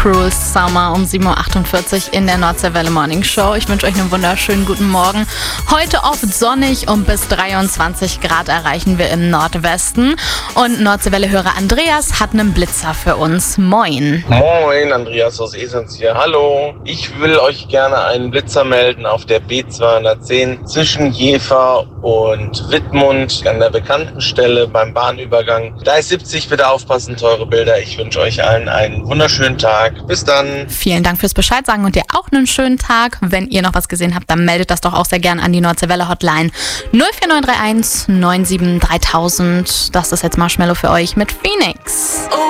Cruel Summer um 7.48 Uhr in der Nordseewelle Morning Show. Ich wünsche euch einen wunderschönen guten Morgen. Heute oft sonnig und bis 23 Grad erreichen wir im Nordwesten. Und Nordseewelle-Hörer Andreas hat einen Blitzer für uns. Moin. Moin, Andreas aus Esens hier. Hallo. Ich will euch gerne einen Blitzer melden auf der B210 zwischen Jever und Wittmund an der bekannten Stelle beim Bahnübergang. Da ist 70, bitte aufpassen, teure Bilder. Ich wünsche euch allen einen wunderschönen Tag. Bis dann. Vielen Dank fürs Bescheid sagen und dir auch einen schönen Tag. Wenn ihr noch was gesehen habt, dann meldet das doch auch sehr gerne an die Nordseewelle Hotline 04931 97 3000. Das ist jetzt Marshmallow für euch mit Phoenix.